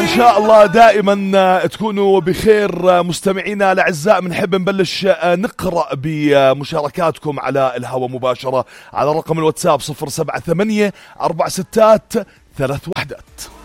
شاء الله دائما تكونوا بخير مستمعينا الأعزاء. بنحب نبلش نقرأ بمشاركاتكم على الهواء مباشرة على رقم الواتساب 078 463 3 وحدات.